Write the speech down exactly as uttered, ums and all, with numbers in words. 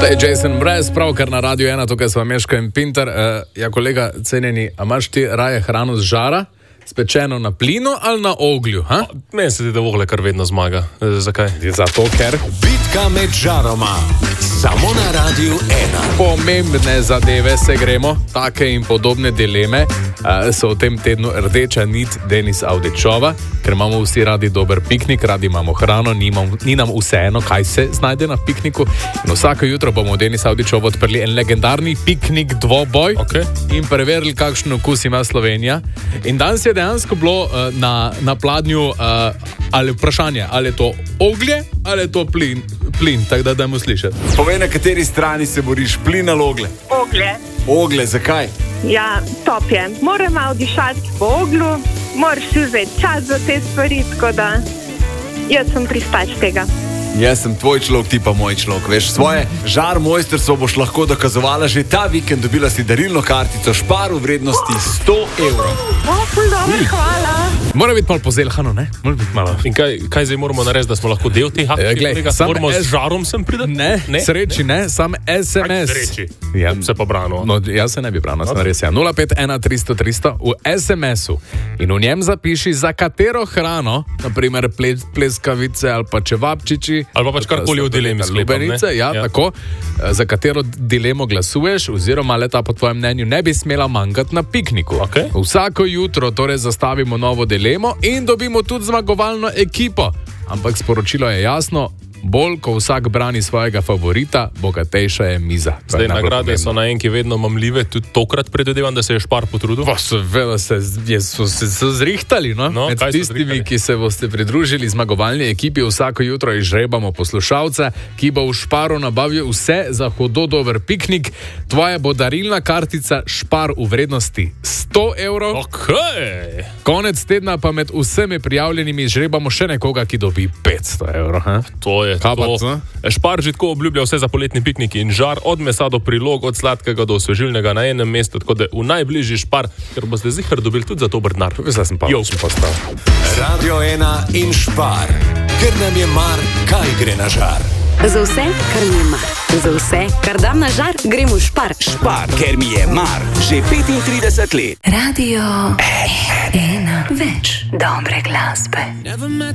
Zdaj, Jason Mraz, pravkar na Radio ena, tukaj smo Meško in Pinter. Uh, ja, kolega, cenjeni, a imaš ti raje hrano z žara, spečeno na plinu ali na oglju? Ha? Meni se ti, da oglje kar vedno zmaga. E, zakaj? Zato, ker... Bitka med žaroma, samo na Radio ena. Pomembne zadeve se gremo, take in podobne dileme uh, so v tem tednu rdeča nit Denisa Avdićova, ker imamo vsi radi dober piknik, radi imamo hrano, ni, imam, ni nam vseeno, kaj se znajde na pikniku. In vsako jutro bomo v Denisa Avdićova odprli en legendarni piknik dvoboj okay. in preverili, kakšen okus ima Slovenija. In danes je dejansko bilo uh, na, na pladnju uh, ali vprašanje, ali je to oglje ali je to plin, plin tako da dajmo slišati. Povej, na kateri strani se boriš, plin ali oglje? Oglje. Oglje, zakaj? Ja, top je. Moram malo dišati po oglu, moraš si vzeti čas za te stvari, tako da jaz sem pristaš tega. Jaz sem tvoj človek, ti pa moj človek. Veš, svoje žar mojstrstvo boš lahko dokazovala že ta vikend. Dobila si darilno kartico Spar v vrednosti sto evrov. O, ful dobro, hvala. Mora biti malo pozelhano, ne? Mora biti malo. In kaj, kaj zdaj moramo narediti, da smo lahko del teh aktivnih? Moramo s žarom sem pridati? Ne, ne, sreči ne, sam es em es. Sreči, ja, se pa brano. No, jaz se ne bi branil, sem res ja. nula pet ena tristo tristo v es em esu in v njem zapiši, za katero hrano, naprimer ple, pleskavice ali pa čevapčiči, ali pa pač karkoli v dilemi sklepam, ne? Ja, ja, tako, za katero dilemo glasuješ, oziroma leta po tvojem mnenju ne bi smela manjkati na pikniku. Okay. Vsako jutro torej zastavimo novo dilemo in dobimo tudi zmagovalno ekipo. Ampak sporočilo je jasno, bolj, ko vsak brani svojega favorita, bogatejša je miza. Zdaj, nagrade so na enki vedno mamljive, tudi tokrat predvidevam, da se je Špar potrudil. Pa seveda se, so se so zrihtali, no? No, Med tistimi, zrihtali? Ki se boste pridružili zmagovalni ekipi, vsako jutro izžrebamo poslušalca, ki bo v Šparu nabavil vse za hudo dober piknik. Tvoja bo darilna kartica Špar v vrednosti sto evrov. Okay. Konec tedna pa med vsemi prijavljenimi izžrebamo še nekoga, ki dobi petsto evrov. Ha? To je Kabac, to. Špar že tako obljublja vse za poletni piknik in žar, od mesa do prilog, od sladkega do osvežilnega na enem mestu, tako da v najbližji Špar, ker boste zihar dobili tudi za to brnar. Zdaj sem pa postal. Radio ena in Špar, ker nam je mar, kaj gre na žar. Za vse, kar mi je mar. Za vse, kar dam na žar, grem v Špar. Špar, ker mi je mar. Že petintrideset let. Radio ena. Več dobre glasbe.